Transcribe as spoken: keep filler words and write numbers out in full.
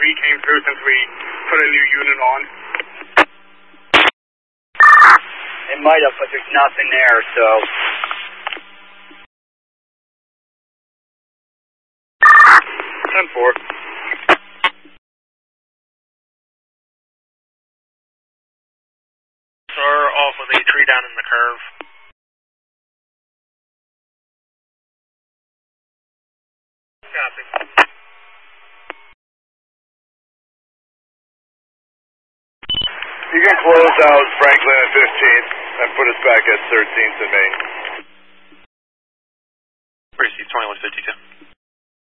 three came through since we put a new unit on. It might have, but there's nothing there, so... ten four. Sir, off with a tree down in the curve. Copy. You can close out Franklin at fifteenth and put us back at thirteenth and Main. Receive twenty-one fifty-two.